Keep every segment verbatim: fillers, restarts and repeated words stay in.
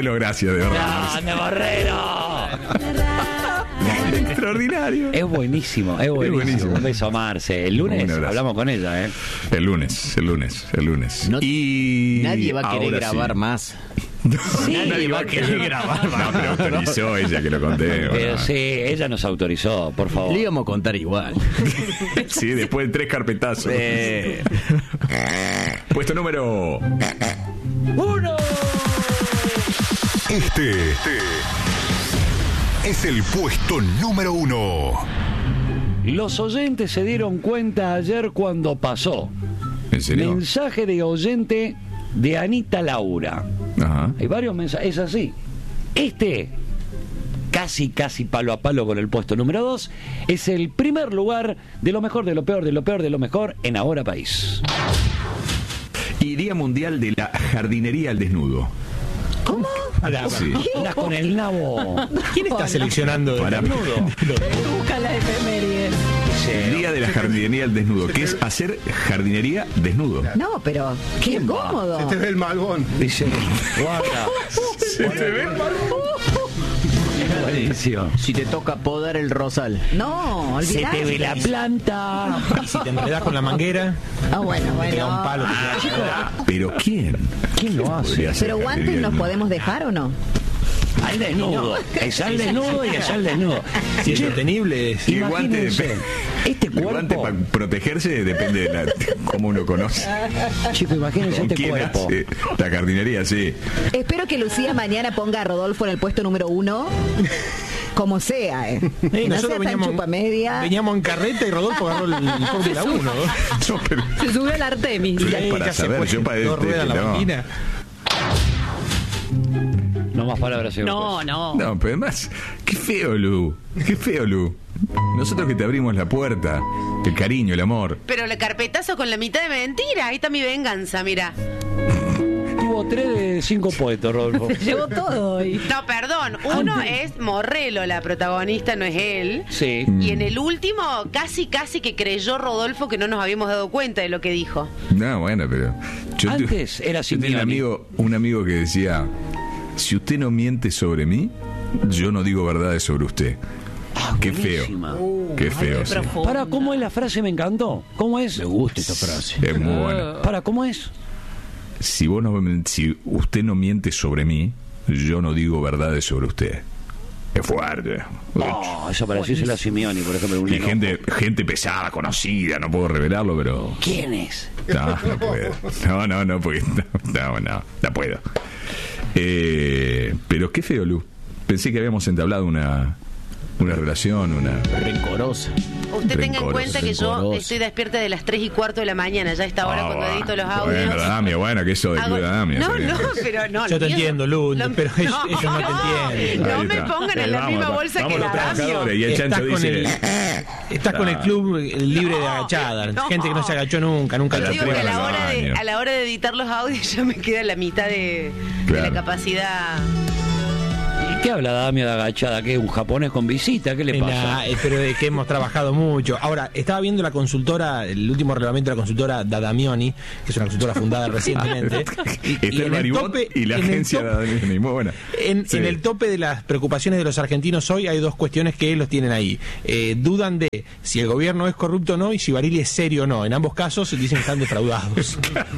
Gracias, de verdad. ¡Grande, Borrero! Extraordinario. Es buenísimo, es buenísimo. Es buenísimo. Un beso a Marce. El lunes hablamos con ella, ¿eh? El lunes, el lunes, el lunes. No, y nadie va a querer grabar sí. más. Sí, nadie va a querer grabar más. No, pero autorizó ella que lo conté. Pero ¿no? sí, ella nos autorizó, por favor. Le íbamos a contar igual. Sí, después de tres carpetazos. Eh. Puesto número ¡Uno! Este es el puesto número uno. Los oyentes se dieron cuenta ayer cuando pasó. ¿En serio? Mensaje de oyente de Anita Laura. Ajá. Hay varios mensajes, es así. Este, casi, casi palo a palo con el puesto número dos, es el primer lugar de lo mejor, de lo peor, de lo peor, de lo mejor en Ahora País. Y Día Mundial de la Jardinería al Desnudo. ¿Cómo? Sí. Andas con el nabo. ¿Quién está seleccionando Para el desnudo? Busca la efeméride. El Día de la Jardinería al Desnudo, que es hacer jardinería desnudo. No, pero qué incómodo. Se te ve el malbón. Dice, guarda. Se te ve Buenísimo. Si te toca podar el rosal. No, Se olvidate. te ve la planta. Y si te enredas con la manguera, Ah, bueno, te da un bueno. palo. que te da- ¿Pero quién? ¿Quién lo hace? Podría hacer Pero guantes jardinería nos desnudo. podemos dejar o no? Al desnudo. Es al desnudo y allá al desnudo. Si es Che, sostenible, es- Y el guante imagínense, depende. este El guante cuerpo, para protegerse depende de la, cómo uno conoce. chico, imagínense ¿Con este quién cuerpo. hace la jardinería? Sí. Espero que Lucía mañana ponga a Rodolfo en el puesto número uno. Como sea, ¿eh? Sí, No sea nosotros tan veníamos, chupamedia. veníamos en carreta y Rodolfo agarró el, el Fórmula uno. No, pero, Se subió al Artemis. pero Sí, es para ya se saber, fue. yo para Dos este, ruedas en la no. máquina. No más palabras. señor No, juez. no. No, pero además, qué feo, Lu. Qué feo, Lu. Nosotros que te abrimos la puerta, el cariño, el amor. Pero el carpetazo con la mitad de mentira. Ahí está mi venganza, mira. Tuvo tres de cinco puestos, Rodolfo. Llevó todo hoy. No, perdón. Uno es Morrelo, la protagonista, no es él. Sí. Y en el último, casi, casi que creyó Rodolfo que no nos habíamos dado cuenta de lo que dijo. No, bueno, pero. Yo tu- Antes era yo tenía un Simeoni. amigo, un amigo que decía: si usted no miente sobre mí, yo no digo verdades sobre usted. Ah, Qué feo. buenísima. Qué feo, sí. Para, ¿cómo es la frase? Me encantó. ¿Cómo es? Me gusta esta frase. Es muy buena. Para, ¿cómo es? Si vos no, si usted no miente sobre mí, yo no digo verdades sobre usted. Es fuerte. Oh, eso para decirse a Simeoni, por ejemplo. Un Y enojo. gente, gente pesada, conocida, no puedo revelarlo, pero. ¿Quién es? No, no puedo. No, no, no, porque no, no, no, no puedo. Eh, pero qué feo, Lu. Pensé que habíamos entablado una, una relación, una. Rencorosa. Usted tenga en Rencoroso, cuenta que yo rencoroso. estoy despierta de las tres y cuarto de la mañana, ya a esta hora Ah, cuando va. edito los audios. Bueno, Damia, bueno, que eso de Hago- Club Damia. No, está bien. no, pero no. Yo te lo entiendo, Lu, lo- pero ellos- ellos no te entienden. No Ahí me está. pongan Eh, en la vamos, misma va- bolsa vamos que los la trabajadores. Y el Estás chancho con, dice. el, estás con el club libre de agachada. No. Gente que no se agachó nunca, nunca Yo A lo las digo que a tres de la, la hora de, mañana. a la hora de editar los audios ya me queda la mitad de, de Claro. la capacidad. ¿Y qué habla Damio de agachada? ¿Qué? ¿Un japonés con visita? ¿Qué le pasa? Nah, eh, pero de que hemos trabajado mucho. Ahora, estaba viendo la consultora, el último reglamento de la consultora Dadamioni, que es una consultora fundada recientemente. y, Está y el en Maribot tope- y la en el agencia top- de Damiani, muy buena. En, Sí. en el tope de las preocupaciones de los argentinos hoy hay dos cuestiones que los tienen ahí. Eh, dudan de si el gobierno es corrupto o no y si Barili es serio o no. En ambos casos dicen que están defraudados.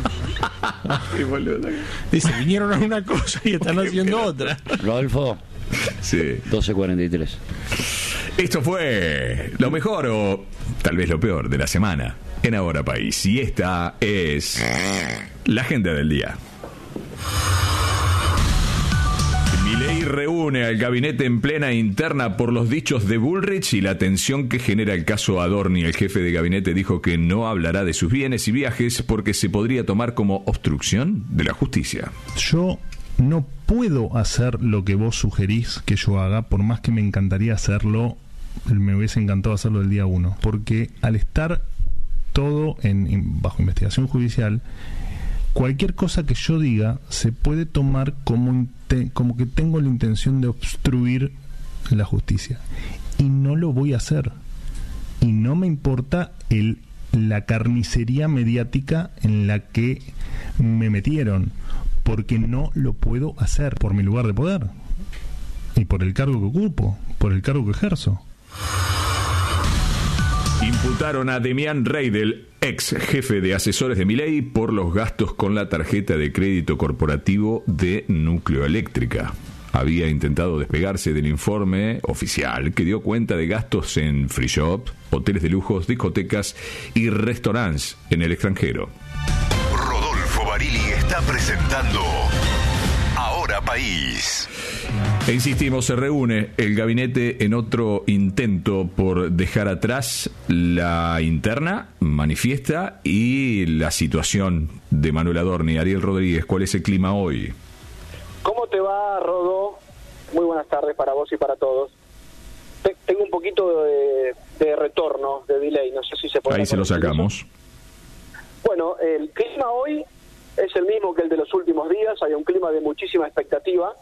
Qué boludo. Dicen, vinieron a una cosa y están haciendo otra. Rodolfo, Sí. doce cuarenta y tres. Esto fue lo mejor o tal vez lo peor de la semana en Ahora País. Y esta es la agenda del día. Milei reúne al gabinete en plena interna por los dichos de Bullrich y la tensión que genera el caso Adorni. El jefe de gabinete dijo que no hablará de sus bienes y viajes porque se podría tomar como obstrucción de la justicia. Yo no puedo hacer lo que vos sugerís que yo haga, por más que me encantaría hacerlo, me hubiese encantado hacerlo el día uno, porque al estar todo en, en- bajo investigación judicial, cualquier cosa que yo diga se puede tomar como, inte- como que tengo la intención de obstruir la justicia, y no lo voy a hacer, y no me importa el, la carnicería mediática en la que me metieron, porque no lo puedo hacer por mi lugar de poder y por el cargo que ocupo, por el cargo que ejerzo. Imputaron a Demián Reidel, ex jefe de asesores de Milei, por los gastos con la tarjeta de crédito corporativo de Núcleo Eléctrica. Había intentado despegarse del informe oficial que dio cuenta de gastos en free shop, hoteles de lujos, discotecas y restaurantes en el extranjero. Rodolfo Barili está presentando Ahora País. E insistimos, se reúne el gabinete en otro intento por dejar atrás la interna, manifiesta, y la situación de Manuel Adorni. Ariel Rodríguez, ¿cuál es el clima hoy? ¿Cómo te va, Rodó? Muy buenas tardes para vos y para todos. Te, tengo un poquito de, de retorno, de delay, no sé si se puede... Ahí se lo sacamos. Bueno, el clima hoy es el mismo que el de los últimos días, hay un clima de muchísima expectativa,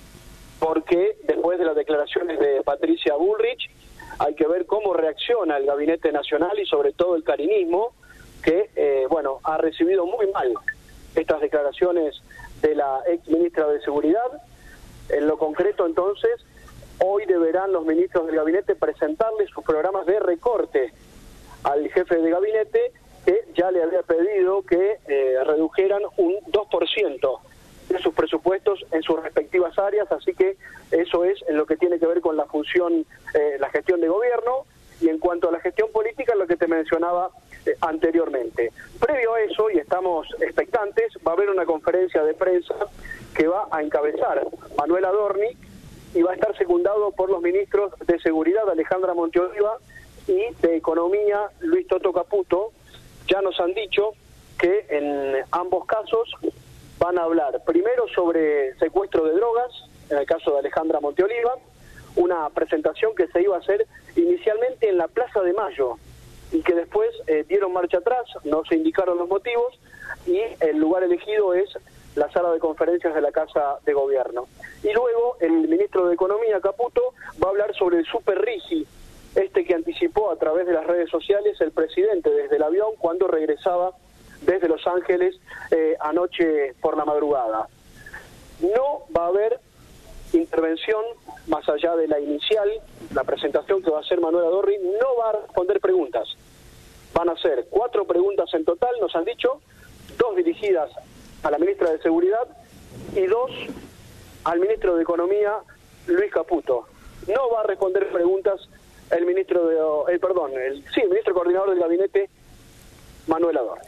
porque después de las declaraciones de Patricia Bullrich hay que ver cómo reacciona el Gabinete Nacional y sobre todo el carinismo, que, eh, bueno, ha recibido muy mal estas declaraciones de la ex ministra de Seguridad. En lo concreto, entonces, hoy deberán los ministros del gabinete presentarle sus programas de recorte al jefe de gabinete, que ya le había pedido que eh, redujeran un dos por ciento de sus presupuestos en sus respectivas áreas, así que eso es en lo que tiene que ver con la función, eh, la gestión de gobierno, y en cuanto a la gestión política, lo que te mencionaba eh, anteriormente. Previo a eso, y estamos expectantes, va a haber una conferencia de prensa que va a encabezar Manuel Adorni y va a estar secundado por los ministros de Seguridad, Alejandra Monteoliva, y de Economía, Luis Toto Caputo. Ya nos han dicho que en ambos casos van a hablar primero sobre secuestro de drogas, en el caso de Alejandra Monteoliva, una presentación que se iba a hacer inicialmente en la Plaza de Mayo y que después eh, dieron marcha atrás, no se indicaron los motivos, y el lugar elegido es la sala de conferencias de la Casa de Gobierno. Y luego el ministro de Economía, Caputo, va a hablar sobre el Super Rigi, este que anticipó a través de las redes sociales el presidente desde el avión cuando regresaba desde Los Ángeles eh, anoche por la madrugada. No va a haber intervención más allá de la inicial, la presentación que va a hacer Manuel Adorni, no va a responder preguntas. Van a ser cuatro preguntas en total, nos han dicho, dos dirigidas a la ministra de Seguridad y dos al ministro de Economía, Luis Caputo. No va a responder preguntas el ministro de, el perdón, el sí, el ministro coordinador del gabinete, Manuel Adorni.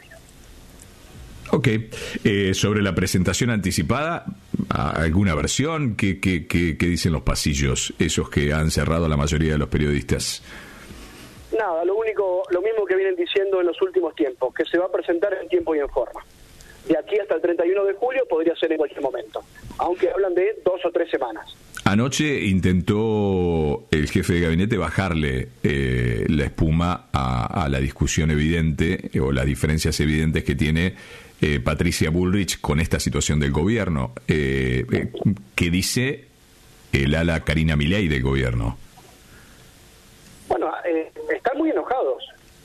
Ok, eh, sobre la presentación anticipada, ¿alguna versión? ¿Qué, qué, qué, qué dicen los pasillos, esos que han cerrado a la mayoría de los periodistas? Nada, lo único, lo mismo que vienen diciendo en los últimos tiempos, que se va a presentar en tiempo y en forma. De aquí hasta el treinta y uno de julio podría ser en cualquier momento, aunque hablan de dos o tres semanas. Anoche intentó el jefe de gabinete bajarle eh, la espuma a, a la discusión evidente o las diferencias evidentes que tiene eh, Patricia Bullrich con esta situación del gobierno. Eh, eh, ¿Qué dice el ala Karina Milei del gobierno? Bueno, eh, están muy enojados.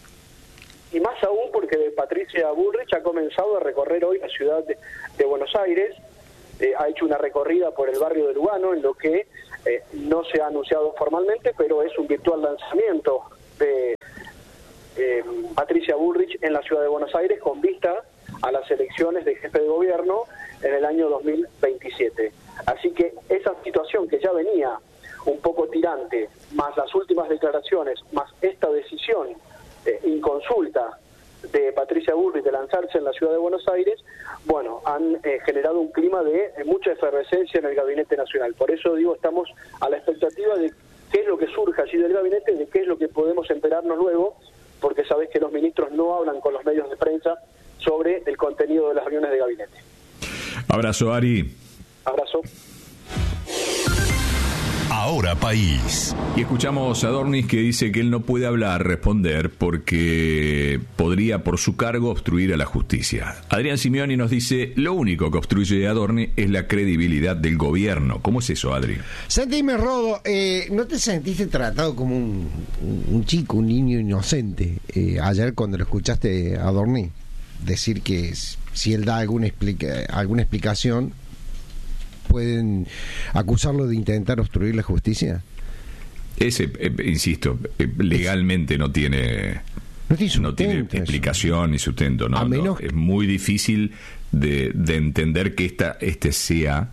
Y más aún porque Patricia Bullrich ha comenzado a recorrer hoy la ciudad de, de Buenos Aires. Eh, ha hecho una recorrida por el barrio de Lugano, en lo que eh, no se ha anunciado formalmente, pero es un virtual lanzamiento de eh, Patricia Bullrich en la ciudad de Buenos Aires con vista a las elecciones de jefe de gobierno en el año dos mil veintisiete. Así que esa situación que ya venía un poco tirante, más las últimas declaraciones, más esta decisión eh, inconsulta de Patricia Bullrich de lanzarse en la ciudad de Buenos Aires, bueno, han eh, generado un clima de eh, mucha efervescencia en el Gabinete Nacional. Por eso digo, estamos a la expectativa de qué es lo que surja allí del gabinete, de qué es lo que podemos enterarnos luego, porque sabés que los ministros no hablan con los medios de prensa sobre el contenido de las reuniones de gabinete. Abrazo, Ari. Abrazo. Ahora País. Y escuchamos a Adorni que dice que él no puede hablar, responder, porque podría por su cargo obstruir a la justicia. Adrián Simeoni nos dice, lo único que obstruye a Adorni es la credibilidad del gobierno. ¿Cómo es eso, Adri? Sentime, Rodo, eh, ¿no te sentiste tratado como un, un chico, un niño inocente eh, ayer cuando lo escuchaste a Adorni decir que si él da alguna, explica, alguna explicación, pueden acusarlo de intentar obstruir la justicia? Ese, eh, insisto, eh, legalmente no tiene... No tiene, no tiene explicación ni sustento, ¿no? A menos... no, es muy difícil de, de entender que esta, este sea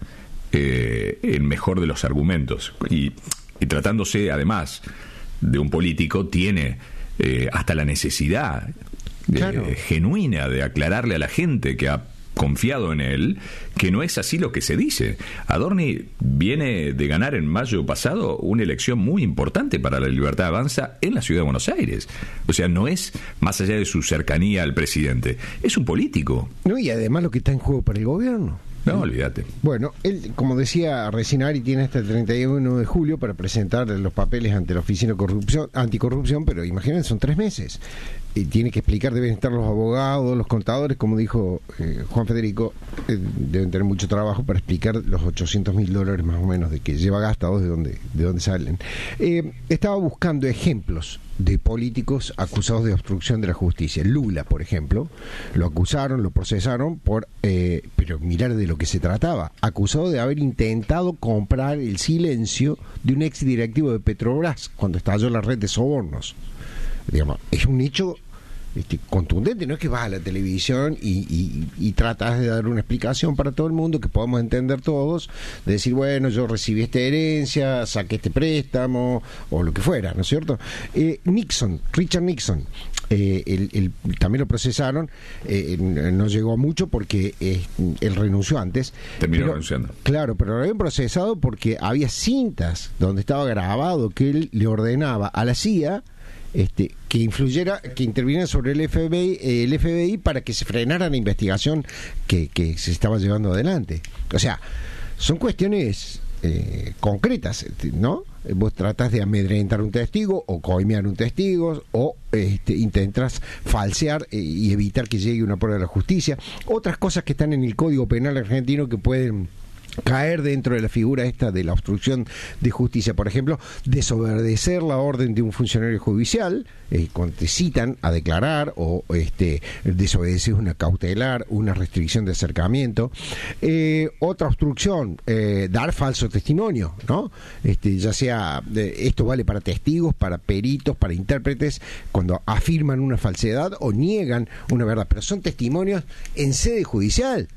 eh, el mejor de los argumentos. Y, y tratándose, además, de un político, tiene eh, hasta la necesidad de, claro. eh, genuina de aclararle a la gente que ha confiado en él, que no es así lo que se dice. Adorni viene de ganar en mayo pasado una elección muy importante para la Libertad Avanza en la ciudad de Buenos Aires. O sea, no es más allá de su cercanía al presidente, es un político. No, y además lo que está en juego para el gobierno. No, olvídate. Bueno, él, como decía recién Ari, tiene hasta el treinta y uno de julio para presentar los papeles ante la Oficina de Corrupción, Anticorrupción, pero imagínense, son tres meses. Y tiene que explicar, deben estar los abogados, los contadores, como dijo eh, Juan Federico, eh, deben tener mucho trabajo para explicar los ochocientos mil dólares más o menos de que lleva gastados, de dónde, de dónde salen. Eh, estaba buscando ejemplos de políticos acusados de obstrucción de la justicia. Lula, por ejemplo, lo acusaron, lo procesaron por, eh, pero mirar de lo que se trataba, acusado de haber intentado comprar el silencio de un ex directivo de Petrobras cuando estalló la red de sobornos. Digamos, es un hecho este, contundente, no es que vas a la televisión y, y, y tratas de dar una explicación para todo el mundo que podamos entender todos, de decir, bueno, yo recibí esta herencia, saqué este préstamo, o lo que fuera, ¿no es cierto? Eh, Nixon, Richard Nixon, eh, el, el, también lo procesaron, eh, no llegó a mucho porque eh, él renunció antes. Terminó pero, renunciando. Claro, pero lo habían procesado porque había cintas donde estaba grabado que él le ordenaba a la C I A Este, que influyera, que interviniera sobre el F B I, eh, el F B I para que se frenara la investigación que, que se estaba llevando adelante. O sea, son cuestiones eh, concretas, ¿no? Vos tratás de amedrentar un testigo o coimear un testigo o este, intentas falsear eh, y evitar que llegue una prueba de la justicia. Otras cosas que están en el Código Penal argentino que pueden caer dentro de la figura esta de la obstrucción de justicia, por ejemplo, desobedecer la orden de un funcionario judicial eh, cuando te citan a declarar, o este desobedecer una cautelar, una restricción de acercamiento. Eh, otra obstrucción, eh, dar falso testimonio, ¿no? Este, ya sea, eh, esto vale para testigos, para peritos, para intérpretes, cuando afirman una falsedad o niegan una verdad, pero son testimonios en sede judicial,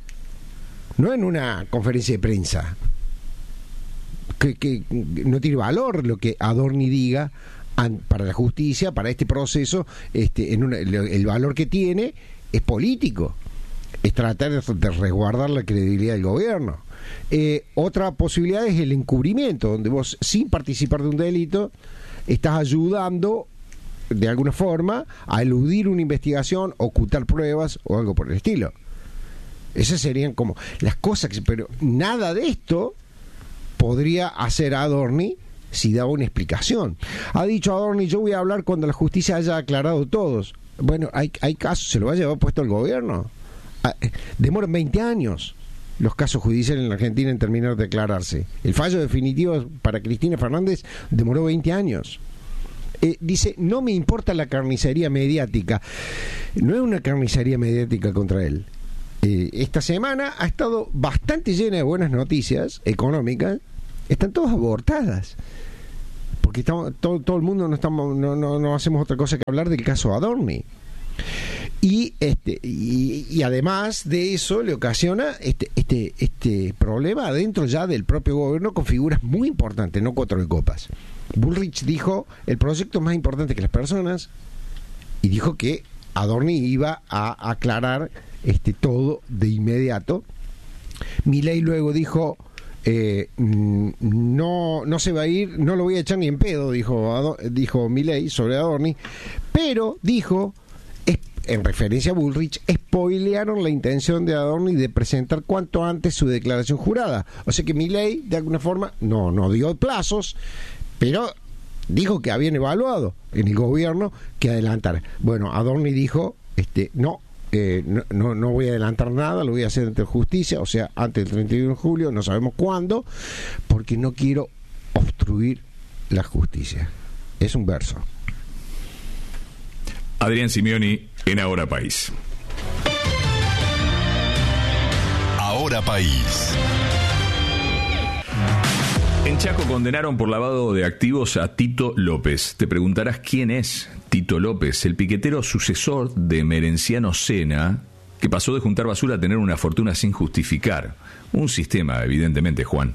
no en una conferencia de prensa, que, que no tiene valor lo que Adorni diga an, para la justicia, para este proceso. Este, en una, el valor que tiene es político, es tratar de, de resguardar la credibilidad del gobierno. Eh, otra posibilidad es el encubrimiento, donde vos, sin participar de un delito, estás ayudando de alguna forma a eludir una investigación, ocultar pruebas o algo por el estilo. Esas serían como las cosas que, pero nada de esto podría hacer Adorni si daba una explicación. Ha dicho Adorni, yo voy a hablar cuando la justicia haya aclarado todos. Bueno, hay, hay casos, se lo va a llevar puesto el gobierno. Demoran veinte años los casos judiciales en la Argentina en terminar de aclararse. El fallo definitivo para Cristina Fernández demoró veinte años. Eh, dice, no me importa la carnicería mediática. No es una carnicería mediática contra él. Eh, esta semana ha estado bastante llena de buenas noticias económicas. Están todas abortadas porque estamos, todo, todo el mundo no, estamos, no, no, no hacemos otra cosa que hablar del caso Adorni. Y este y, y además de eso le ocasiona este este este problema adentro ya del propio gobierno con figuras muy importantes, no cuatro de copas. Bullrich dijo el proyecto es más importante que las personas y dijo que Adorni iba a aclarar este todo de inmediato. Milei luego dijo eh, no no se va a ir, no lo voy a echar ni en pedo, dijo dijo Milei sobre Adorni, pero dijo, en referencia a Bullrich, spoilearon la intención de Adorni de presentar cuanto antes su declaración jurada. O sea que Milei de alguna forma no no dio plazos, pero dijo que habían evaluado en el gobierno que adelantar. Bueno, Adorni dijo este no Eh, no, no, no voy a adelantar nada, lo voy a hacer ante justicia, o sea, antes del treinta y uno de julio, no sabemos cuándo, porque no quiero obstruir la justicia. Es un verso. Adrián Simioni en Ahora País. Ahora País. En Chaco condenaron por lavado de activos a Tito López. Te preguntarás quién es Tito López, el piquetero sucesor de Merenciano Sena, que pasó de juntar basura a tener una fortuna sin justificar. Un sistema, evidentemente, Juan.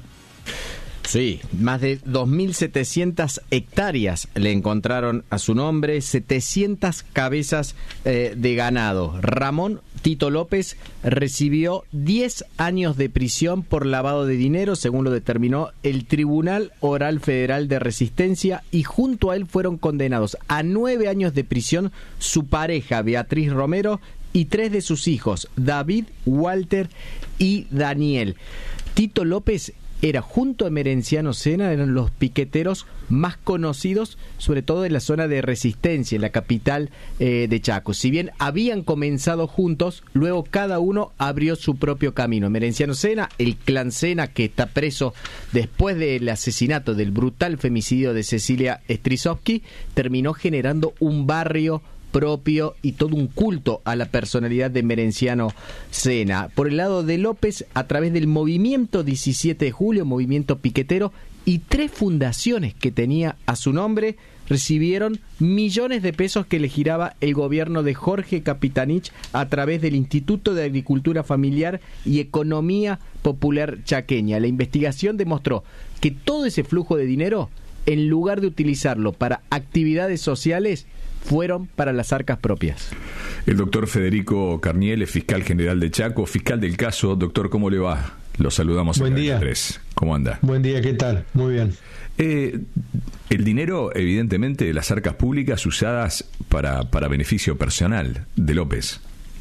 Sí, más de dos mil setecientas hectáreas le encontraron a su nombre, setecientas cabezas eh, de ganado. Ramón Tito López recibió diez años de prisión por lavado de dinero, según lo determinó el Tribunal Oral Federal de Resistencia, y junto a él fueron condenados a nueve años de prisión su pareja, Beatriz Romero, y tres de sus hijos, David, Walter y Daniel. Tito López era, junto a Merenciano Sena, eran los piqueteros más conocidos, sobre todo en la zona de Resistencia, en la capital eh, de Chaco. Si bien habían comenzado juntos, luego cada uno abrió su propio camino. Merenciano Sena, el clan Sena, que está preso después del asesinato, del brutal femicidio de Cecilia Strisovsky, terminó generando un barrio propio y todo un culto a la personalidad de Merenciano Sena. Por el lado de López, a través del movimiento diecisiete de julio, movimiento piquetero, y tres fundaciones que tenía a su nombre, recibieron millones de pesos que le giraba el gobierno de Jorge Capitanich a través del Instituto de Agricultura Familiar y Economía Popular Chaqueña. La investigación demostró que todo ese flujo de dinero, en lugar de utilizarlo para actividades sociales, fueron para las arcas propias. El doctor Federico Carniel es fiscal general de Chaco, fiscal del caso. Doctor, ¿cómo le va? Lo saludamos. Buen día. tres. ¿Cómo anda? Buen día, ¿qué tal? Muy bien. Eh, el dinero, evidentemente, de las arcas públicas usadas para, para beneficio personal de López.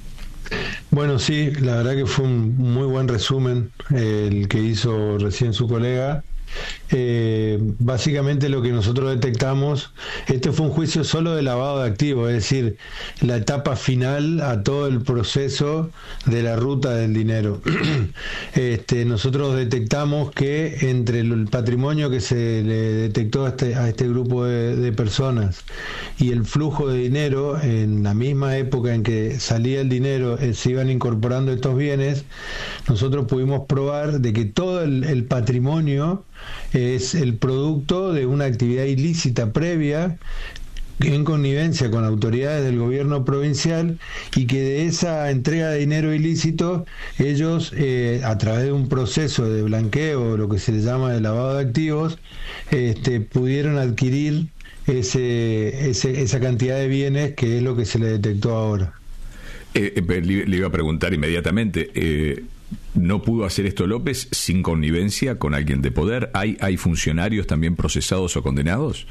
Bueno, sí, la verdad que fue un muy buen resumen eh, el que hizo recién su colega. Eh, básicamente lo que nosotros detectamos, este fue un juicio solo de lavado de activos, es decir, la etapa final a todo el proceso de la ruta del dinero. este, nosotros detectamos que entre el patrimonio que se le detectó a este, a este grupo de, de personas y el flujo de dinero, en la misma época en que salía el dinero, eh, se iban incorporando estos bienes, nosotros pudimos probar de que todo el, el patrimonio es el producto de una actividad ilícita previa en connivencia con autoridades del gobierno provincial, y que de esa entrega de dinero ilícito ellos eh, a través de un proceso de blanqueo, lo que se le llama de lavado de activos, este, pudieron adquirir ese, ese, esa cantidad de bienes, que es lo que se le detectó ahora. Eh, eh, le, le iba a preguntar inmediatamente, eh, ¿no pudo hacer esto López sin connivencia con alguien de poder? ¿Hay, hay funcionarios también procesados o condenados?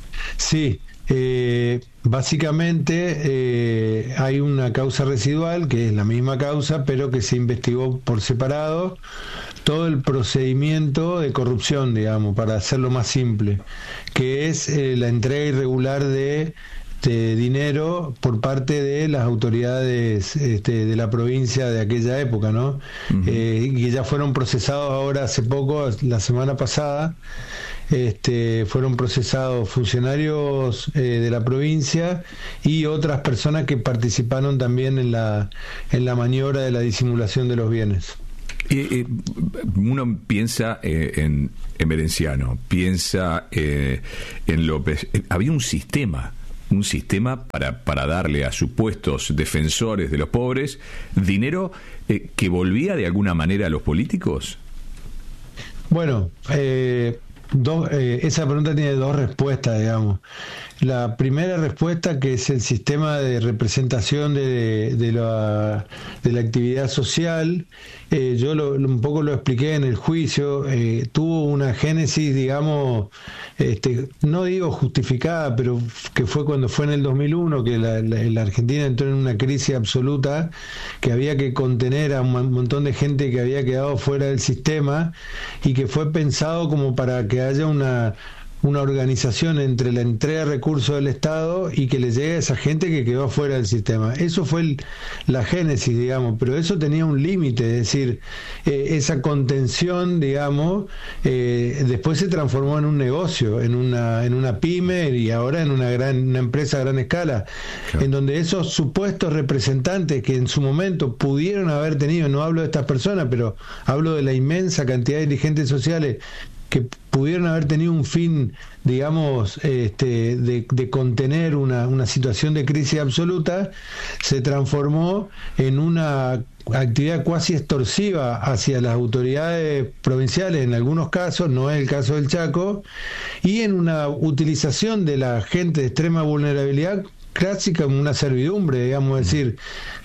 Sí, eh, básicamente eh, hay una causa residual, que es la misma causa, pero que se investigó por separado todo el procedimiento de corrupción, digamos, para hacerlo más simple, que es eh, la entrega irregular de de dinero por parte de las autoridades este, de la provincia de aquella época, ¿no? Uh-huh. Eh, que ya fueron procesados ahora hace poco, la semana pasada, este, fueron procesados funcionarios eh, de la provincia y otras personas que participaron también en la, en la maniobra de la disimulación de los bienes. Eh, eh, uno piensa eh, en, en Merenciano, piensa eh, en López. Eh, había un sistema un sistema para, para darle a supuestos defensores de los pobres dinero eh, que volvía de alguna manera a los políticos. Bueno, eh, dos, eh, esa pregunta tiene dos respuestas, digamos. La primera respuesta, que es el sistema de representación de, de, la, de la actividad social, eh, yo lo, un poco lo expliqué en el juicio, eh, tuvo una génesis, digamos, este, no digo justificada, pero que fue cuando fue en el dos mil uno, que la, la, la Argentina entró en una crisis absoluta, que había que contener a un montón de gente que había quedado fuera del sistema, y que fue pensado como para que haya una una organización entre la entrega de recursos del Estado y que le llegue a esa gente que quedó fuera del sistema. Eso fue el, la génesis, digamos, pero eso tenía un límite, es decir, eh, esa contención, digamos, eh, después se transformó en un negocio, en una en una pyme y ahora en una gran una empresa a gran escala, claro, en donde esos supuestos representantes que en su momento pudieron haber tenido, no hablo de estas personas, pero hablo de la inmensa cantidad de dirigentes sociales que pudieron haber tenido un fin, digamos, este, de, de contener una, una situación de crisis absoluta, se transformó en una actividad cuasi extorsiva hacia las autoridades provinciales en algunos casos, no es el caso del Chaco, y en una utilización de la gente de extrema vulnerabilidad casi como una servidumbre, digamos, es decir,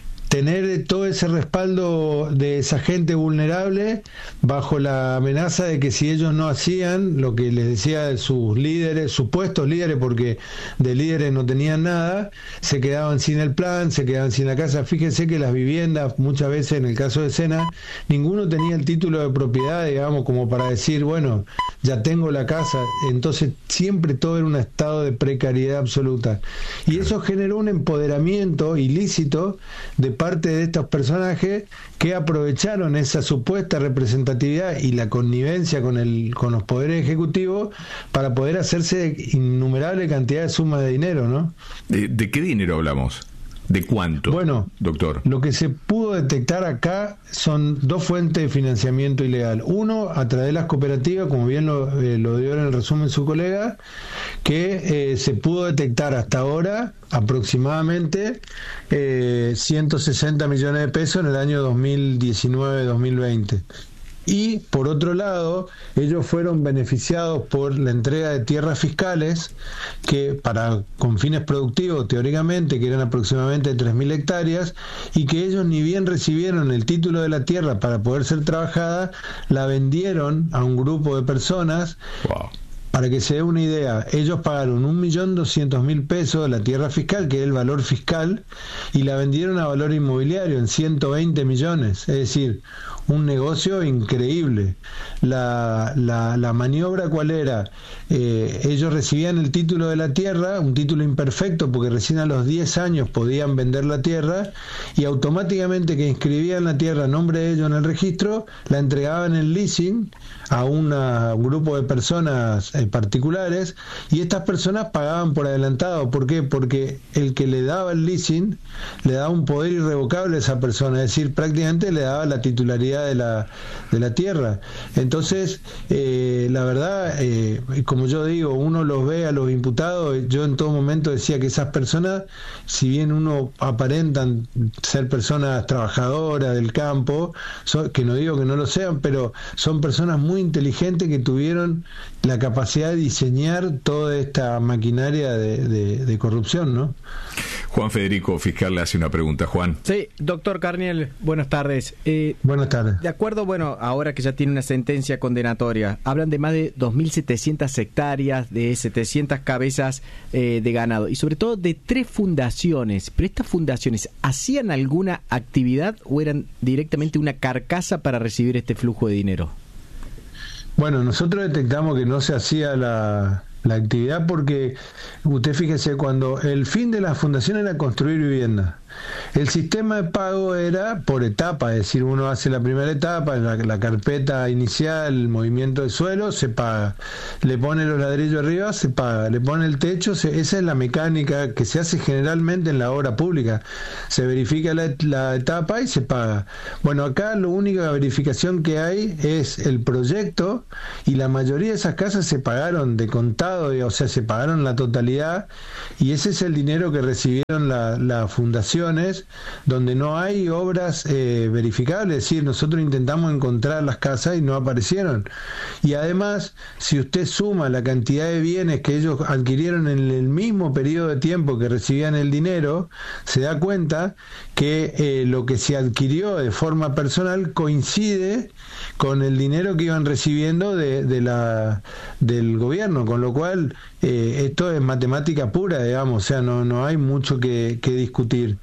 tener todo ese respaldo de esa gente vulnerable bajo la amenaza de que si ellos no hacían lo que les decía sus líderes, supuestos líderes, porque de líderes no tenían nada, se quedaban sin el plan, se quedaban sin la casa. Fíjense que las viviendas, muchas veces en el caso de Sena, ninguno tenía el título de propiedad, digamos, como para decir, bueno, ya tengo la casa. Entonces siempre todo era un estado de precariedad absoluta. Y eso generó un empoderamiento ilícito de parte de estos personajes que aprovecharon esa supuesta representatividad y la connivencia con el con los poderes ejecutivos para poder hacerse innumerable cantidad de sumas de dinero, ¿no? ¿De, de qué dinero hablamos? ¿De cuánto? Bueno, doctor, lo que se pudo detectar acá son dos fuentes de financiamiento ilegal. Uno, a través de las cooperativas, como bien lo, eh, lo dio en el resumen su colega, que eh, se pudo detectar hasta ahora aproximadamente eh, ciento sesenta millones de pesos en el año dos mil diecinueve dos mil veinte. Y por otro lado, ellos fueron beneficiados por la entrega de tierras fiscales que para con fines productivos teóricamente, que eran aproximadamente tres mil hectáreas, y que ellos ni bien recibieron el título de la tierra para poder ser trabajada, la vendieron a un grupo de personas. Wow. Para que se dé una idea, ellos pagaron un millón doscientos mil pesos de la tierra fiscal, que es el valor fiscal, y la vendieron a valor inmobiliario en ciento veinte millones, es decir, un negocio increíble. La, la, la maniobra, ¿cuál era? Eh, ellos recibían el título de la tierra, un título imperfecto, porque recién a los diez años podían vender la tierra, y automáticamente que inscribían la tierra a nombre de ellos en el registro, la entregaban en leasing a una, un grupo de personas eh, particulares, y estas personas pagaban por adelantado. ¿Por qué? Porque el que le daba el leasing le daba un poder irrevocable a esa persona, es decir, prácticamente le daba la titularidad de la, de la tierra. Entonces, eh, la verdad, eh, como yo digo, uno los ve a los imputados. Yo en todo momento decía que esas personas, si bien uno aparentan ser personas trabajadoras del campo, son, que no digo que no lo sean, pero son personas muy inteligentes que tuvieron la capacidad de diseñar toda esta maquinaria de, de, de corrupción, ¿no? Juan Federico, fiscal, le hace una pregunta. Juan. Sí, doctor Carniel, buenas tardes. Eh, buenas tardes. De acuerdo, bueno, ahora que ya tiene una sentencia condenatoria, hablan de más de dos mil setecientas hectáreas, de setecientas cabezas eh, de ganado, y sobre todo de tres fundaciones. Pero estas fundaciones, ¿hacían alguna actividad o eran directamente una carcasa para recibir este flujo de dinero? Bueno, nosotros detectamos que no se hacía la, la actividad porque, usted fíjese, cuando el fin de la fundación era construir viviendas, el sistema de pago era por etapa, es decir, uno hace la primera etapa, la, la carpeta inicial, el movimiento de suelo, se paga, le pone los ladrillos arriba, se paga, le pone el techo, se, esa es la mecánica que se hace generalmente en la obra pública, se verifica la, la etapa y se paga. Bueno, acá la única verificación que hay es el proyecto, y la mayoría de esas casas se pagaron de contado, o sea, se pagaron la totalidad, y ese es el dinero que recibieron la, la fundación, donde no hay obras eh, verificables. Es decir, nosotros intentamos encontrar las casas y no aparecieron. Y además, si usted suma la cantidad de bienes que ellos adquirieron en el mismo periodo de tiempo que recibían el dinero, se da cuenta que eh, lo que se adquirió de forma personal coincide con el dinero que iban recibiendo de, de la del gobierno, con lo cual eh, esto es matemática pura, digamos, o sea, no, no hay mucho que, que discutir.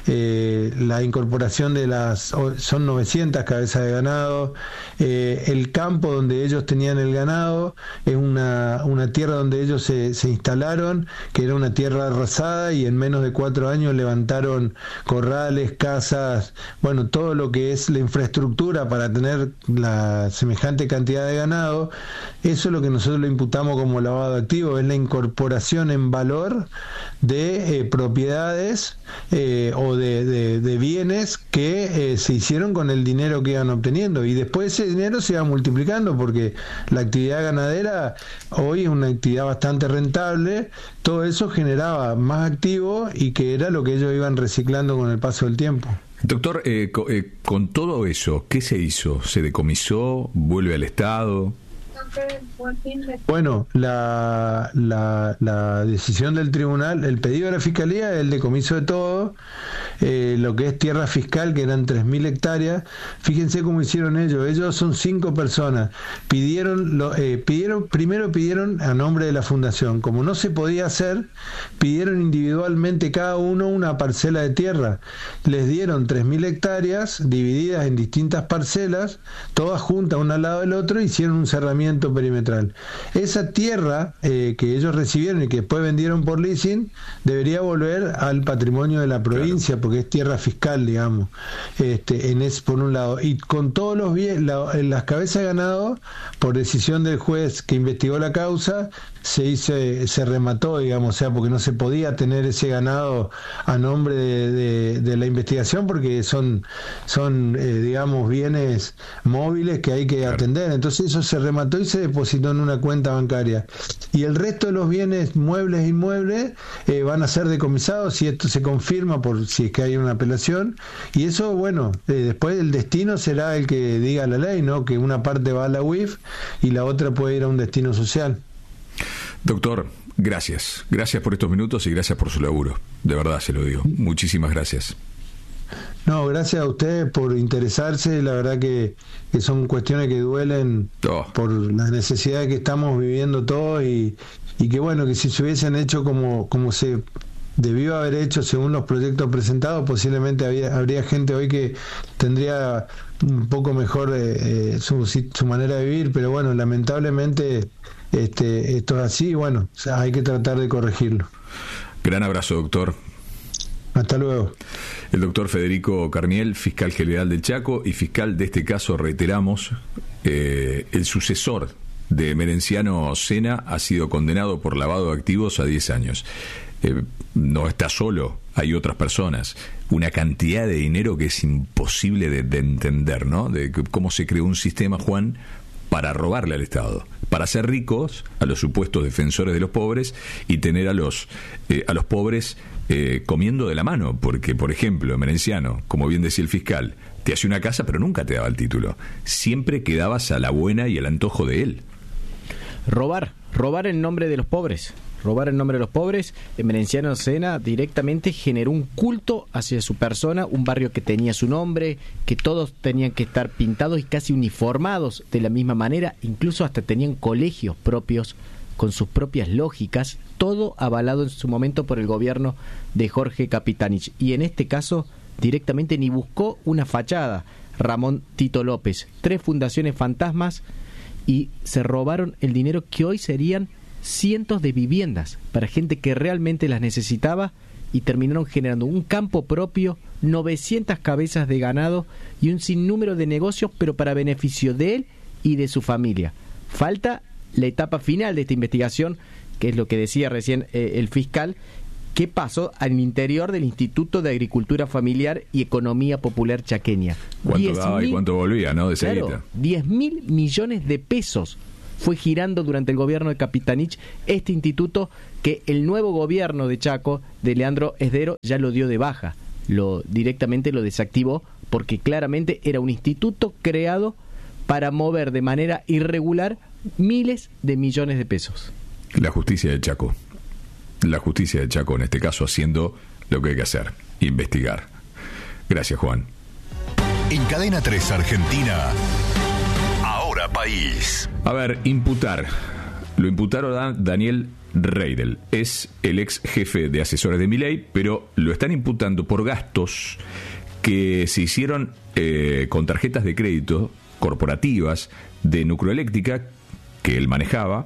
eh, la incorporación de las, son novecientas cabezas de ganado, eh, el campo donde ellos tenían el ganado es una, una tierra donde ellos se, se instalaron, que era una tierra arrasada, y en menos de cuatro años levantaron corrales, casas, bueno, todo lo que es la infraestructura para tener la semejante cantidad de ganado. Eso es lo que nosotros le imputamos como lavado de activos, es la incorporación en valor de eh, propiedades eh, o de, de, de bienes que eh, se hicieron con el dinero que iban obteniendo, y después ese dinero se iba multiplicando, porque la actividad ganadera hoy es una actividad bastante rentable. Todo eso generaba más activos, y que era lo que ellos iban reciclando con el paso del tiempo. Doctor, eh, co- eh, con todo eso, ¿qué se hizo? ¿Se decomisó? ¿Vuelve al Estado? Bueno, la, la, la decisión del tribunal, el pedido de la Fiscalía es el decomiso de todo, eh, lo que es tierra fiscal, que eran tres mil hectáreas. Fíjense cómo hicieron ellos, ellos son cinco personas, pidieron, lo, eh, pidieron primero pidieron a nombre de la fundación, como no se podía hacer, pidieron individualmente cada uno una parcela de tierra, les dieron tres mil hectáreas divididas en distintas parcelas, todas juntas una al lado del otro, hicieron un cerramiento perimetral. Esa tierra eh, que ellos recibieron y que después vendieron por leasing debería volver al patrimonio de la provincia, claro, porque es tierra fiscal, digamos, este, en ese, por un lado, y con todos los bienes, la, las cabezas de ganado, por decisión del juez que investigó la causa, se hizo, se remató, digamos, o sea, porque no se podía tener ese ganado a nombre de, de, de la investigación, porque son, son eh, digamos, bienes móviles que hay que claro. atender. Entonces eso se remató y se depositó en una cuenta bancaria. Y el resto de los bienes muebles e inmuebles eh, van a ser decomisados si esto se confirma, por si es que hay una apelación. Y eso, bueno, eh, después el destino será el que diga la ley, ¿no? Que una parte va a la U I F y la otra puede ir a un destino social. Doctor, gracias. Gracias por estos minutos y gracias por su laburo. De verdad se lo digo. Muchísimas gracias. No, gracias a ustedes por interesarse. La verdad que, que son cuestiones que duelen oh. por las necesidades que estamos viviendo todos, y, y que bueno, que si se hubiesen hecho como, como se debió haber hecho según los proyectos presentados, posiblemente había, habría gente hoy que tendría un poco mejor eh, eh, su, su manera de vivir, pero bueno, lamentablemente este, esto es así, y bueno, o sea, hay que tratar de corregirlo. Gran abrazo, doctor. Hasta luego. El doctor Federico Carniel, fiscal general del Chaco y fiscal de este caso, reiteramos, eh, el sucesor de Merenciano Sena ha sido condenado por lavado de activos a diez años. Eh, no está solo, hay otras personas. Una cantidad de dinero que es imposible de, de entender, ¿no? De cómo se creó un sistema, Juan, para robarle al Estado, para hacer ricos a los supuestos defensores de los pobres y tener a los eh, a los pobres eh, comiendo de la mano, porque, por ejemplo, Merenciano, como bien decía el fiscal, te hacía una casa pero nunca te daba el título, siempre quedabas a la buena y al antojo de él. Robar, robar en nombre de los pobres. Robar en nombre de los pobres. Merenciano Sena directamente generó un culto hacia su persona, un barrio que tenía su nombre, que todos tenían que estar pintados y casi uniformados de la misma manera, incluso hasta tenían colegios propios con sus propias lógicas, todo avalado en su momento por el gobierno de Jorge Capitanich. Y en este caso directamente ni buscó una fachada, Ramón Tito López. Tres fundaciones fantasmas y se robaron el dinero que hoy serían cientos de viviendas para gente que realmente las necesitaba, y terminaron generando un campo propio, novecientas cabezas de ganado y un sinnúmero de negocios, pero para beneficio de él y de su familia. Falta la etapa final de esta investigación, que es lo que decía recién eh, el fiscal, qué pasó al interior del Instituto de Agricultura Familiar y Economía Popular Chaqueña. ¿Cuánto daba y cuánto volvía, no? De esa claro, guita. diez mil millones de pesos fue girando durante el gobierno de Capitanich este instituto, que el nuevo gobierno de Chaco, de Leandro Esdero, ya lo dio de baja, lo directamente lo desactivó, porque claramente era un instituto creado para mover de manera irregular miles de millones de pesos. La justicia de Chaco, la justicia de Chaco en este caso haciendo lo que hay que hacer, investigar. Gracias, Juan. En Cadena tres Argentina, Ahora País. A ver, imputar. Lo imputaron a Daniel Reidel. Es el ex jefe de asesores de Milei, pero lo están imputando por gastos que se hicieron eh, con tarjetas de crédito corporativas de Nucleoeléctrica que él manejaba,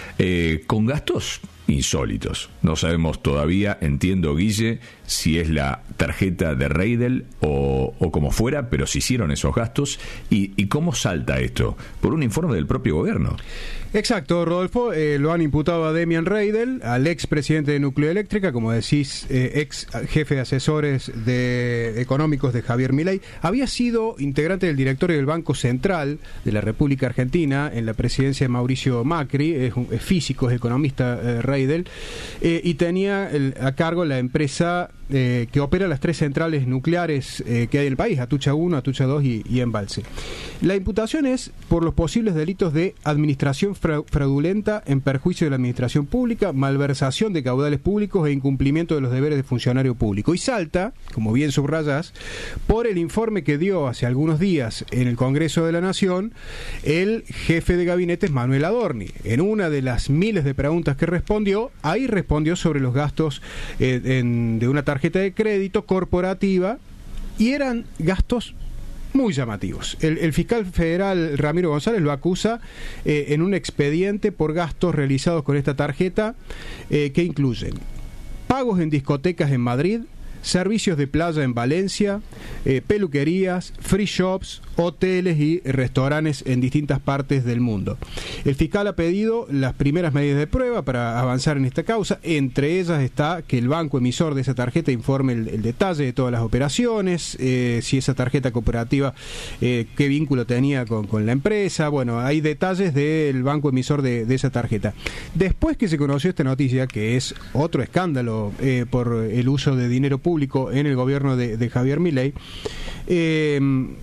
eh, con gastos insólitos. No sabemos todavía, entiendo, Guille, si es la tarjeta de Reidel o, o como fuera, pero se hicieron esos gastos. ¿Y, y cómo salta esto? Por un informe del propio gobierno. Exacto, Rodolfo. Eh, lo han imputado a Demian Reidel, al ex presidente de Nucleoeléctrica, como decís, eh, ex jefe de asesores de económicos de Javier Milei. Había sido integrante del directorio del Banco Central de la República Argentina en la presidencia de Mauricio Macri. Es, un, es físico, es economista, eh, Reidel, eh, y tenía el, a cargo la empresa eh, que opera las tres centrales nucleares eh, que hay en el país, Atucha uno, Atucha dos y, y Embalse. La imputación es por los posibles delitos de administración fraudulenta en perjuicio de la administración pública, malversación de caudales públicos e incumplimiento de los deberes de funcionario público. Y salta, como bien subrayás, por el informe que dio hace algunos días en el Congreso de la Nación el jefe de gabinete Manuel Adorni. En una de las miles de preguntas que respondió, ahí respondió sobre los gastos eh, en, de una tarjeta de crédito corporativa, y eran gastos muy llamativos. El, el fiscal federal Ramiro González lo acusa eh, en un expediente por gastos realizados con esta tarjeta eh, que incluyen pagos en discotecas en Madrid, servicios de playa en Valencia, eh, peluquerías, free shops, hoteles y restaurantes en distintas partes del mundo. El fiscal ha pedido las primeras medidas de prueba para avanzar en esta causa. Entre ellas está que el banco emisor de esa tarjeta informe el, el detalle de todas las operaciones, eh, si esa tarjeta cooperativa, eh, qué vínculo tenía con, con la empresa. Bueno, hay detalles del banco emisor de, de esa tarjeta. Después que se conoció esta noticia, que es otro escándalo eh, por el uso de dinero público en el gobierno de, de Javier Milei, eh,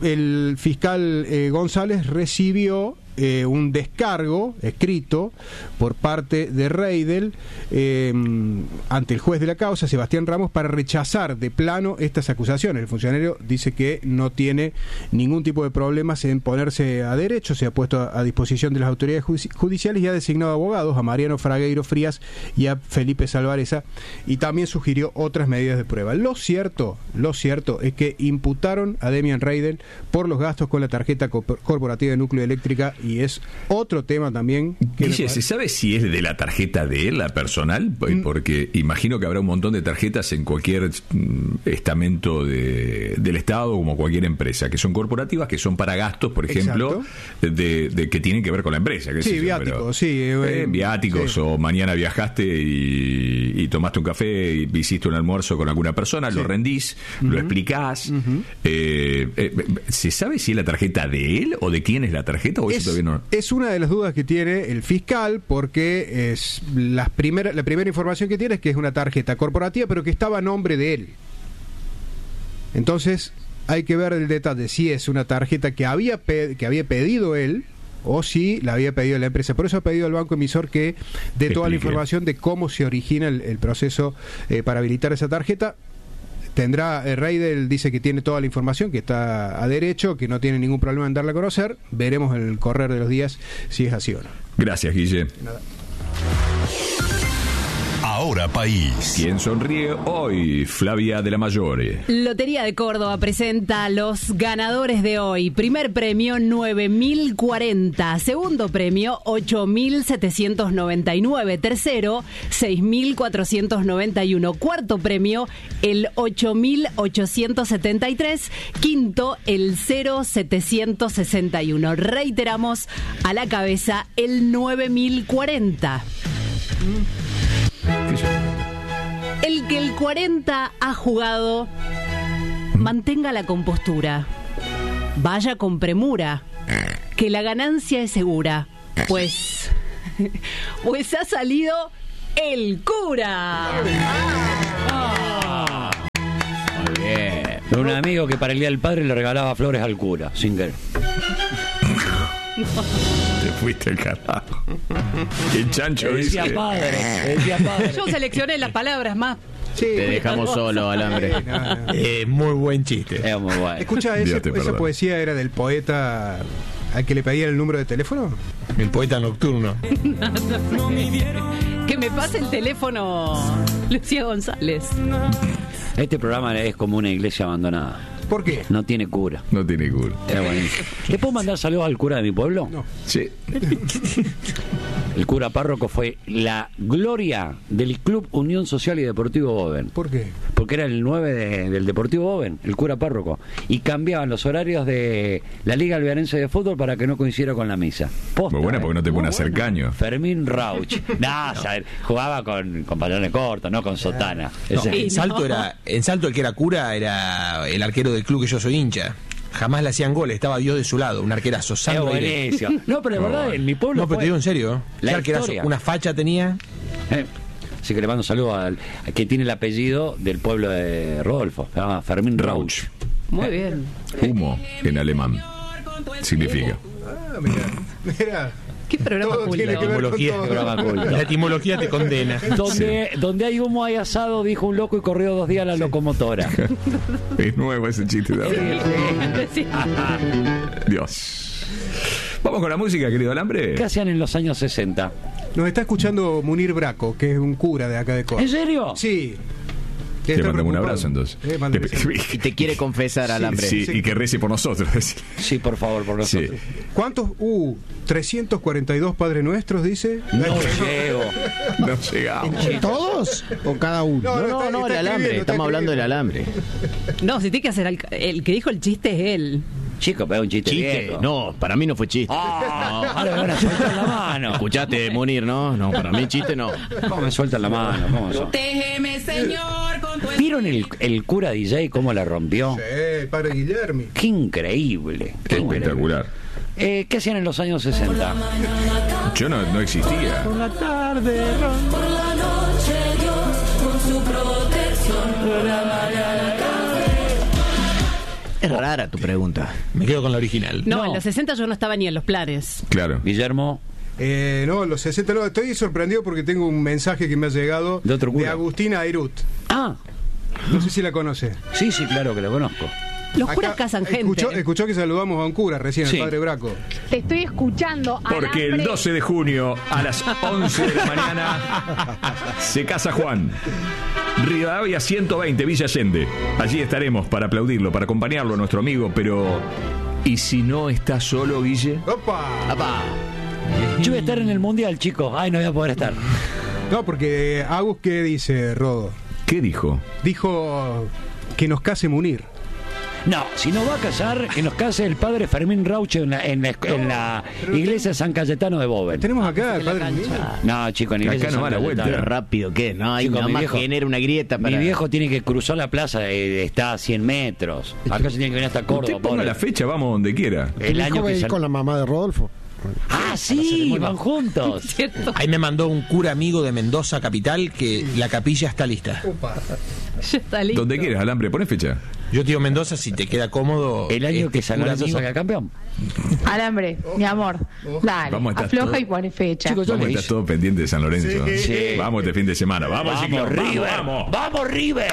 el fiscal eh, González recibió eh, un descargo escrito por parte de Reidel eh, ante el juez de la causa, Sebastián Ramos, para rechazar de plano estas acusaciones. El funcionario dice que no tiene ningún tipo de problemas en ponerse a derecho, se ha puesto a, a disposición de las autoridades judiciales y ha designado abogados a Mariano Fragueiro Frías y a Felipe Salvareza, y también sugirió otras medidas de prueba. Lo cierto, lo cierto es que imputaron a Demian Reidel por los gastos con la tarjeta corporativa de Nucleoeléctrica, y es otro tema también que Guille, ¿se sabe si es de la tarjeta de él, la personal? Porque imagino que habrá un montón de tarjetas en cualquier estamento de, del Estado, como cualquier empresa, que son corporativas, que son para gastos, por ejemplo, de, de que tienen que ver con la empresa. Sí, yo, viáticos, pero, sí. Eh, viáticos, sí. O mañana viajaste y, y tomaste un café y hiciste un almuerzo con alguna persona, sí. Lo rendís, uh-huh. Lo explicás. Uh-huh. eh, eh, ¿Se sabe si es la tarjeta de él o de quién es la tarjeta? ¿O es, eso todavía no? Es una de las dudas que tiene el fiscal, porque es las primera, la primera información que tiene es que es una tarjeta corporativa, pero que estaba a nombre de él. Entonces hay que ver el detalle, si es una tarjeta que había, pe- que había pedido él o si la había pedido la empresa. Por eso ha pedido al banco emisor que dé toda la información de cómo se origina el, el proceso eh, para habilitar esa tarjeta. Tendrá, eh, Reidel dice que tiene toda la información, que está a derecho, que no tiene ningún problema en darla a conocer. Veremos en el correr de los días si es así o no. Gracias, Guille. Nada. Ahora País. ¿Quién sonríe hoy? Flavia de la Mayore. Lotería de Córdoba presenta los ganadores de hoy. Primer premio, nueve mil cuarenta. Segundo premio, ocho mil setecientos noventa y nueve. Tercero, seis mil cuatrocientos noventa y uno. Cuarto premio, el ocho mil ochocientos setenta y tres. Quinto, el cero mil setecientos sesenta y uno. Reiteramos, a la cabeza, el nueve mil cuarenta. El que el cuarenta ha jugado, mantenga la compostura, vaya con premura, que la ganancia es segura, pues, pues ha salido el cura. Ah. Muy bien. Un amigo que para el Día del Padre le regalaba flores al cura, sin querer. Te fuiste al carajo. Qué chancho es. Decía padre, decía padre. Yo seleccioné las palabras más. Sí, te dejamos solo, Alambre. Sí, no, no. Eh, muy buen chiste. Es muy bueno. Escucha, ese, esa poesía era del poeta al que le pedía el número de teléfono? El poeta nocturno. Que me pase el teléfono, Lucía González. Este programa es como una iglesia abandonada. ¿Por qué? No tiene cura. No tiene cura. Es buenísimo. ¿Le puedo mandar saludos al cura de mi pueblo? No. Sí. El cura párroco fue la gloria del Club Unión Social y Deportivo Boven. ¿Por qué? Porque era el nueve de- del Deportivo Boven, el cura párroco. Y cambiaban los horarios de la Liga Alvearense de Fútbol para que no coincidiera con la misa. Posta, Muy buena ¿eh? porque no te pone a hacer caño. Fermín Rauch. Nah, o sea, jugaba con, con pantalones cortos, no con sotana. No, Ese- en Salto era, en Salto el que era cura era el arquero del club que yo soy hincha. Jamás le hacían goles, estaba Dios de su lado, un arquerazo. Es Sandro Aire. buenísimo. No, pero de verdad, en mi pueblo No, pero fue- te digo en serio. La Ese arquerazo, historia. una facha tenía. Eh, Así que le mando un saludo al, al que tiene el apellido del pueblo de Rodolfo, se llama Fermín Rauch. Muy bien. Humo en alemán significa. Ah, mira, mira. ¿Qué programa Todo culto? tiene que ver con Etimología, todo. Programa culto. La etimología te condena. Donde, donde hay humo hay asado, dijo un loco y corrió dos días la locomotora. Es nuevo ese chiste también. Sí. Dios. Vamos con la música, querido Alambre. ¿Qué hacían en los años sesenta? Nos está escuchando Munir Braco, que es un cura de acá de Córdoba. ¿En serio? Sí. Te Está mandamos un preocupado. abrazo entonces. Eh, mándale Te- saludos. Y te quiere confesar, Alambre. Sí, y que rece por nosotros. Sí, por favor, por Sí. nosotros. ¿Cuántos? Uh, trescientos cuarenta y dos Padre Nuestros, dice. No llego. No llegamos. ¿Todos o cada uno? No, No, no, está- no, está el alambre. escribiendo, está Estamos hablando del alambre. No, si tiene que hacer al- el que dijo el chiste es él. Chico, pero es un chiste, Chiste. viejo. No, para mí no fue chiste. Ah, ahora me van a soltar la mano. Escuchaste, Munir, ¿no? No, para mí chiste no. ¿Cómo me sueltan la mano? ¿Cómo son? Déjeme, señor, con tu ¿Vieron el, el cura D J cómo la rompió? Sí, el Padre Guillermo. Qué increíble. Qué espectacular. Eh, ¿Qué hacían en los años sesenta? Yo no, no existía. Por la tarde, por la noche, Dios, con su protección, por la mañana, Es rara tu pregunta. Me quedo con la original. No, No. en los sesenta yo no estaba ni en los planes. Claro. Guillermo. Eh, no, los sesenta no. Estoy sorprendido porque tengo un mensaje que me ha llegado ¿De otro cura? Agustina Airut. Ah, No sé si la conoce. sí, sí, claro que lo conozco. Los Acá curas casan gente. Escuchó, escuchó que saludamos a un cura recién, Sí. el Padre Braco. Te estoy escuchando. Porque el Alambre. doce de junio a las once de la mañana se casa Juan. Rivadavia ciento veinte, Villa Allende. Allí estaremos para aplaudirlo, para acompañarlo a nuestro amigo, pero... ¿Y si no está solo, Guille? ¡Opa! ¡Apá! Yo voy a estar en el mundial, chicos. Ay, no voy a poder estar. No, porque Agus, ¿qué dice, Rodo? ¿Qué dijo? Dijo que nos case Munir. No, si nos va a casar, que nos case el padre Fermín Rauch en la, en la, en la iglesia San Cayetano de Boven. Tenemos acá al Padre Munir. No, chicos, en la iglesia Acá no San va la vuelta. Cayetano. Qué rápido que es, ¿no? Hay Chico, nada mi más viejo- genera una grieta para... Mi viejo tiene que cruzar la plaza, eh, está a cien metros. Acá se tiene que venir hasta Córdoba. Usted ponga pobre. la fecha, vamos donde quiera. El Mi año hijo va a que ir sal- con la mamá de Rodolfo. Ah, sí, van juntos. ¿Cierto? Ahí me mandó un cura amigo de Mendoza capital que la capilla está lista. Ya está listo. Donde quieras, Alambre, pone fecha. Yo te digo Mendoza, si te queda cómodo. El año este que San cura Lorenzo amigo- salga campeón. Alambre, mi amor. Dale, Vamos a estar afloja todo- y pone fecha. Chicos, yo Vamos a le estar hice- todo pendiente de San Lorenzo. Sí. Vamos este fin de semana. Vamos, Vamos, Ciclón. River. Vamos, vamos. Vamos, River.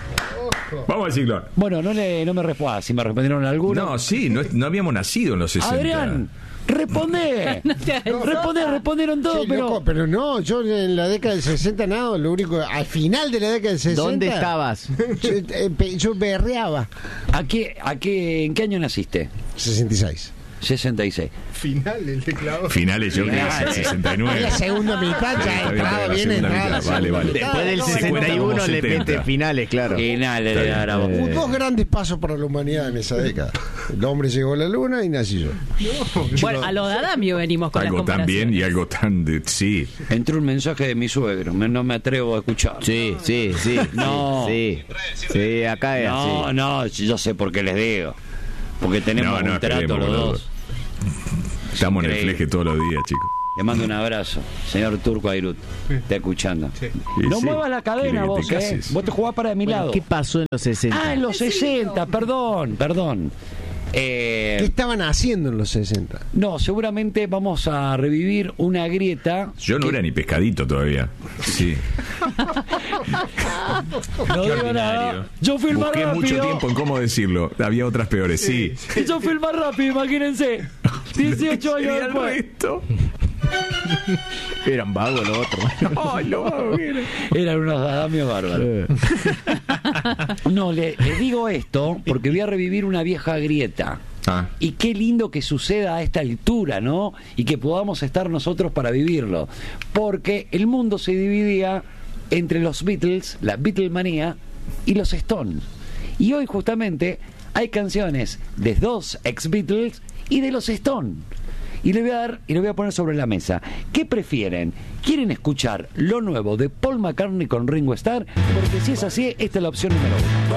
Vamos al Ciclón. Bueno, no, le, no me respondas. Si me respondieron alguno. No, sí, no, no habíamos nacido en los sesenta. Adrián, responde. No te hagas responde, respondieron todos, Sí, pero. loco, pero no, yo en la década del sesenta nada, lo único, al final de la década del sesenta... ¿Dónde estabas? Yo, eh, pe- yo berreaba. ¿A qué, a qué, ¿En qué año naciste? sesenta y seis. sesenta y seis. Final el teclado. Finales, yo creo que es el sesenta y nueve. En la segunda mitad ya Está bien, entraba la bien, segunda entraba mitad. la Vale, vale. segunda Después del mitad. Se cuenta sesenta y uno como le setenta. mete finales, claro. Y nada, le Está bien. dará vos. Hubo dos grandes pasos para la humanidad en esa década. El hombre llegó a la luna y nací yo. Bueno, a lo de Adamio venimos con Algo las tan comparaciones. bien y algo tan de... Sí. Entró un mensaje de mi suegro. me- No me atrevo a escuchar. Sí, sí, sí. No. Sí, sí, acá es No, así. no, yo sé por qué les digo. Porque tenemos No, no, un trato esperemos, los boludo. dos. Estamos en el Increíble. fleje todos los días, chicos. Le mando un abrazo, señor Turco Airut. Está escuchando. Y No sí, muevas la quiere cadena que vos, te eh. cases. Vos te jugás para de mi Bueno, lado. ¿qué pasó en los sesenta? Ah, en los sesenta, perdón, perdón. Eh, ¿Qué estaban haciendo en los sesenta? No, seguramente vamos a revivir una grieta. Yo no que- era ni pescadito todavía. Sí. No Qué digo nada. ordinario. Yo fui el más Busqué rápido. mucho tiempo en cómo decirlo. Había otras peores, sí. Y yo fui el más rápido, imagínense. dieciocho años Sería el después. resto. Eran vagos los otros. Ay, lo vago que era. Eran unos adamios bárbaros. No, le, le digo esto porque voy a revivir una vieja grieta. Ah. Y qué lindo que suceda a esta altura, ¿no? Y que podamos estar nosotros para vivirlo. Porque el mundo se dividía entre los Beatles, la Beatlemanía, y los Stones. Y hoy justamente hay canciones de dos ex-Beatles y de los Stones. Y le voy a dar y le voy a poner sobre la mesa. ¿Qué prefieren? ¿Quieren escuchar lo nuevo de Paul McCartney con Ringo Starr? Porque si es así, esta es la opción número uno.